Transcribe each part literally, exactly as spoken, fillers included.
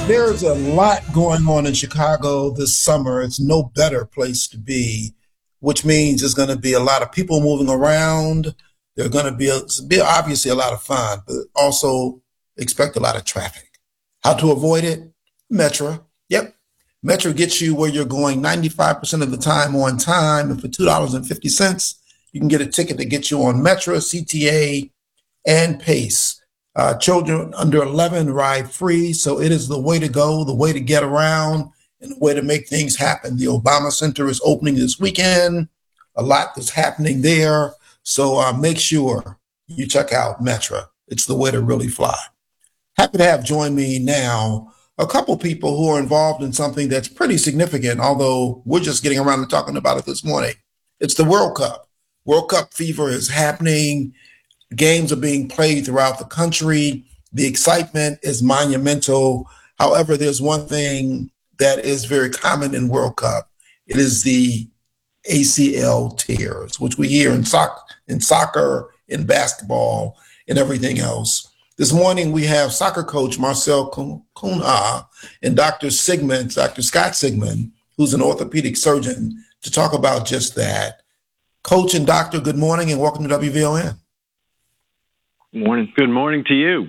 There's a lot going on in Chicago this summer. It's no better place to be, which means there's going to be a lot of people moving around. There's going to be, a, be obviously a lot of fun, but also expect a lot of traffic. How to avoid it? Metro. Yep. Metro gets you where you're going ninety-five percent of the time on time. And for two dollars and fifty cents, you can get a ticket to get you on Metro, C T A, and Pace. Uh, children under eleven ride free, so it is the way to go, the way to get around, and the way to make things happen. The Obama Center is opening this weekend. A lot is happening there, so uh, make sure you check out Metro. It's the way to really fly. Happy to have join me now a couple people who are involved in something that's pretty significant, although we're just getting around to talking about it this morning. It's the World Cup. World Cup fever is happening. Games are being played throughout the country. The excitement is monumental. However, there's one thing that is very common in World Cup. It is the A C L tears, which we hear in, soc- in soccer, in basketball, and everything else. This morning, we have soccer coach Marcel Cunha and Doctor Sigmund, Doctor Scott Sigmund, who's an orthopedic surgeon, to talk about just that. Coach and doctor, good morning and welcome to W V O N. Morning. Good morning to you.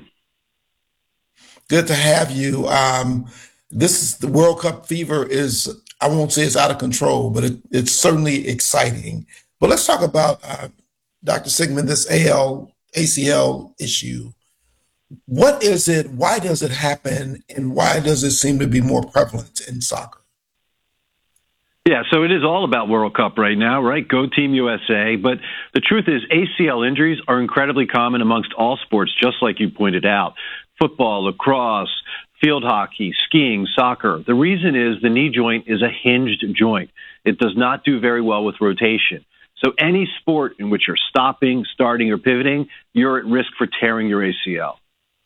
Good to have you. Um, this is the World Cup fever is, I won't say it's out of control, but it, it's certainly exciting. But let's talk about, uh, Doctor Sigmund, this A L, A C L issue. What is it? Why does it happen? And why does it seem to be more prevalent in soccer? Yeah, so it is all about World Cup right now, right? Go Team U S A. But the truth is A C L injuries are incredibly common amongst all sports, just like you pointed out. Football, lacrosse, field hockey, skiing, soccer. The reason is the knee joint is a hinged joint. It does not do very well with rotation. So any sport in which you're stopping, starting, or pivoting, you're at risk for tearing your A C L.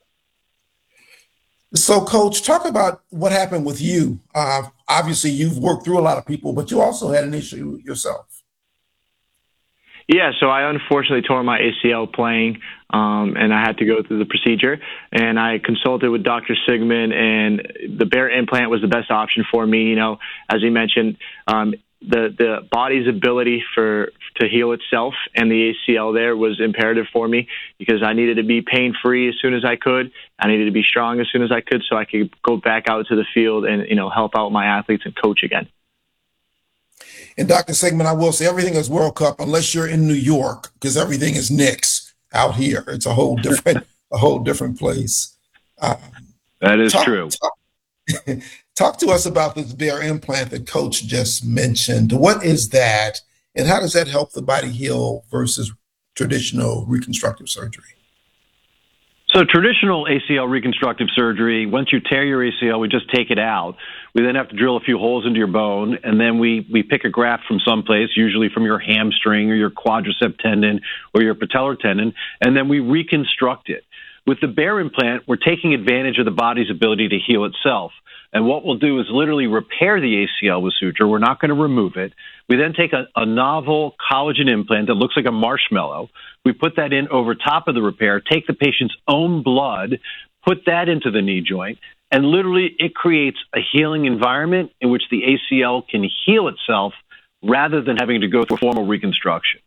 So, Coach, talk about what happened with you. Uh, obviously, you've worked through a lot of people, but you also had an issue yourself. Yeah, so I unfortunately tore my A C L playing, um, and I had to go through the procedure. And I consulted with Doctor Sigmund, and the Bear implant was the best option for me. You know, as you mentioned, um, the the body's ability for to heal itself, and the A C L there was imperative for me because I needed to be pain-free as soon as I could. I needed to be strong as soon as I could so I could go back out to the field and, you know, help out my athletes and coach again. And Doctor Sigmund, I will say everything is World Cup unless you're in New York, because everything is Knicks out here. It's a whole different, a whole different place. Um, that is talk, true. Talk, talk to us about this Bear implant that Coach just mentioned. What is that, and how does that help the body heal versus traditional reconstructive surgery? So traditional A C L reconstructive surgery, once you tear your A C L, we just take it out. We then have to drill a few holes into your bone, and then we, we pick a graft from someplace, usually from your hamstring or your quadricep tendon or your patellar tendon, and then we reconstruct it. With the Bear implant, we're taking advantage of the body's ability to heal itself. And what we'll do is literally repair the A C L with suture. We're not going to remove it. We then take a, a novel collagen implant that looks like a marshmallow. We put that in over top of the repair, take the patient's own blood, put that into the knee joint, and literally it creates a healing environment in which the A C L can heal itself rather than having to go through formal reconstruction.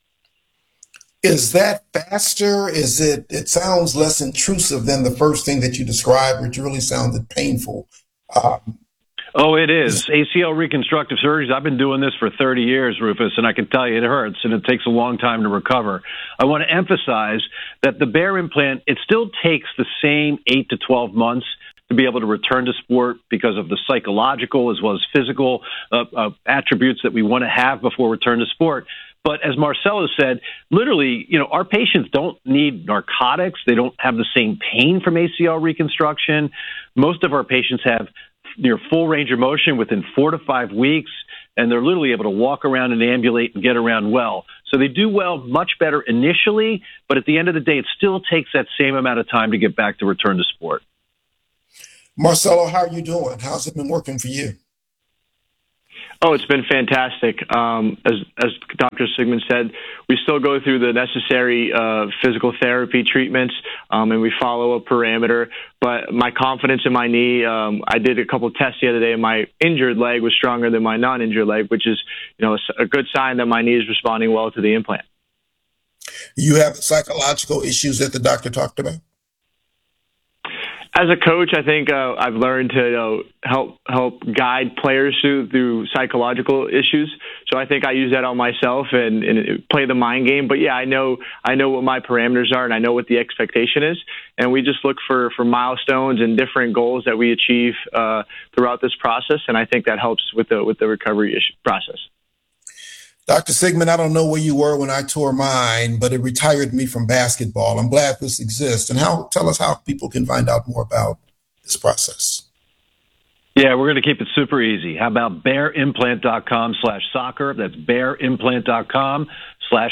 Is that faster? Is it, it sounds less intrusive than the first thing that you described, which really sounded painful. Um, oh, it is. A C L reconstructive surgeries, I've been doing this for thirty years, Rufus, and I can tell you it hurts and it takes a long time to recover. I want to emphasize that the Bear implant, it still takes the same eight to twelve months to be able to return to sport because of the psychological as well as physical uh, uh, attributes that we want to have before return to sport. But as Marcelo said, literally, you know, our patients don't need narcotics. They don't have the same pain from A C L reconstruction. Most of our patients have near full range of motion within four to five weeks, and they're literally able to walk around and ambulate and get around well. So they do well much better initially, but at the end of the day, it still takes that same amount of time to get back to return to sport. Marcelo, how are you doing? How's it been working for you? Oh, it's been fantastic. Um, as, as Doctor Sigmund said, we still go through the necessary uh, physical therapy treatments, um, and we follow a parameter. But my confidence in my knee, um, I did a couple of tests the other day, and my injured leg was stronger than my non-injured leg, which is, you know, a good sign that my knee is responding well to the implant. You have psychological issues that the doctor talked about? As a coach, I think uh, I've learned to you know, help help guide players through, through psychological issues. So I think I use that on myself and, and play the mind game. But yeah, I know I know what my parameters are, and I know what the expectation is. And we just look for, for milestones and different goals that we achieve uh, throughout this process. And I think that helps with the with the recovery issue, process. Doctor Sigmund, I don't know where you were when I tore mine, but it retired me from basketball. I'm glad this exists. And how tell us how people can find out more about this process. Yeah, we're going to keep it super easy. How about bearimplant.com slash soccer? That's bearimplant.com slash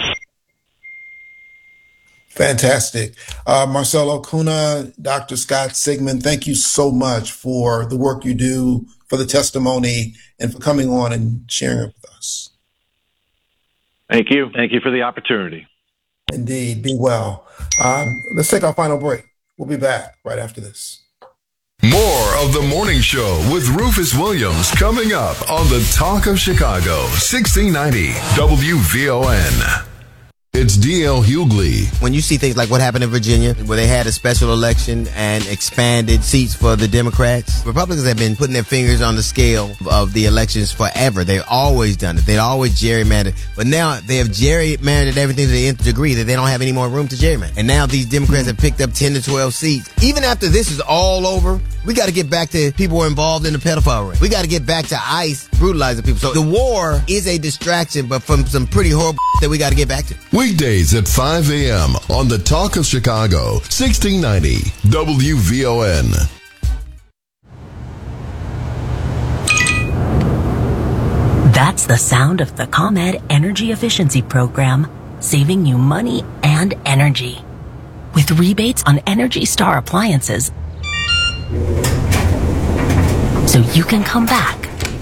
Fantastic. Uh, Marcelo Cunha, Doctor Scott Sigmund, thank you so much for the work you do, for the testimony, and for coming on and sharing it with us. Thank you. Thank you for the opportunity. Indeed. Be well. Um, let's take our final break. We'll be back right after this. More of the morning show with Rufus Williams coming up on the Talk of Chicago, sixteen ninety W V O N. It's D L Hughley. When you see things like what happened in Virginia, where they had a special election and expanded seats for the Democrats, Republicans have been putting their fingers on the scale of the elections forever. They've always done it. They've always gerrymandered. But now they have gerrymandered everything to the nth degree that they don't have any more room to gerrymander. And now these Democrats have picked up ten to twelve seats. Even after this is all over, we got to get back to people who are involved in the pedophile ring. We got to get back to ICE brutalizing people. So the war is a distraction, but from some pretty horrible that we got to get back to. Weekdays at five a.m. on the Talk of Chicago, sixteen ninety W V O N. That's the sound of the ComEd Energy Efficiency Program, saving you money and energy. With rebates on Energy Star appliances, so you can come back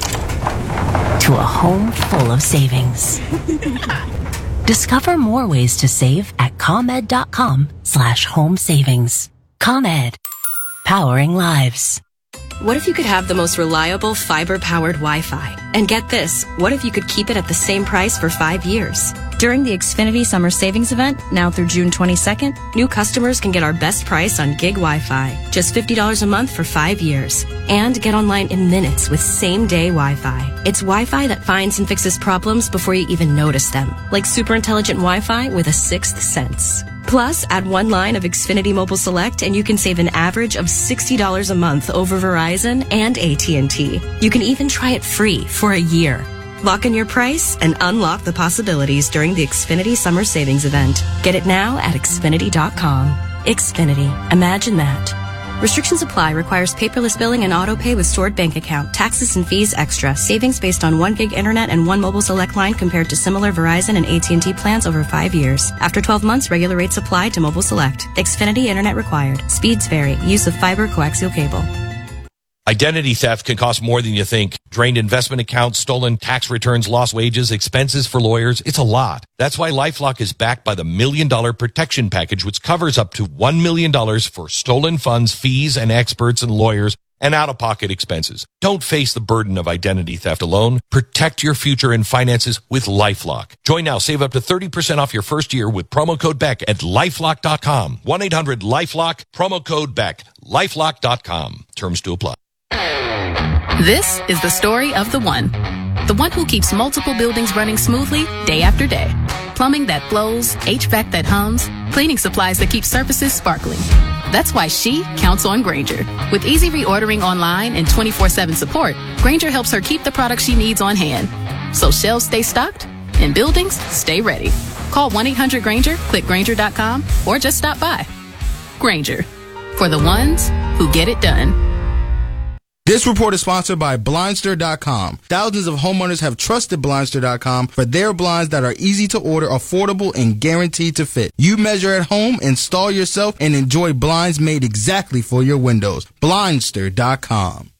to a home full of savings. Discover more ways to save at ComEd.com slash home savings. ComEd, powering lives. What if you could have the most reliable fiber-powered Wi-Fi? And get this, what if you could keep it at the same price for five years? During the Xfinity Summer Savings Event, now through June twenty-second, new customers can get our best price on gig Wi-Fi, just fifty dollars a month for five years. And get online in minutes with same-day Wi-Fi. It's Wi-Fi that finds and fixes problems before you even notice them, like super intelligent Wi-Fi with a sixth sense. Plus, add one line of Xfinity Mobile Select and you can save an average of sixty dollars a month over Verizon and A T and T. You can even try it free for a year. Lock in your price and unlock the possibilities during the Xfinity Summer Savings Event. Get it now at Xfinity dot com. Xfinity. Imagine that. Restrictions apply. Requires paperless billing and auto pay with stored bank account. Taxes and fees extra. Savings based on one gig internet and one mobile select line compared to similar Verizon and A T and T plans over five years. After twelve months, regular rates apply to mobile select. Xfinity internet required. Speeds vary. Use of fiber coaxial cable. Identity theft can cost more than you think. Drained investment accounts, stolen tax returns, lost wages, expenses for lawyers. It's a lot. That's why LifeLock is backed by the Million Dollar Protection Package, which covers up to one million dollars for stolen funds, fees, and experts and lawyers, and out-of-pocket expenses. Don't face the burden of identity theft alone. Protect your future and finances with LifeLock. Join now. Save up to thirty percent off your first year with promo code Beck at LifeLock dot com. one eight hundred LifeLock, promo code Beck. LifeLock dot com. Terms to apply. This is the story of the one. The one who keeps multiple buildings running smoothly day after day. Plumbing that flows, H V A C that hums, cleaning supplies that keep surfaces sparkling. That's why she counts on Grainger. With easy reordering online and twenty-four seven support, Grainger helps her keep the products she needs on hand. So shelves stay stocked and buildings stay ready. Call one eight hundred Grainger, click Grainger dot com, or just stop by. Grainger. For the ones who get it done. This report is sponsored by Blindster dot com. Thousands of homeowners have trusted Blindster dot com for their blinds that are easy to order, affordable, and guaranteed to fit. You measure at home, install yourself, and enjoy blinds made exactly for your windows. Blindster dot com.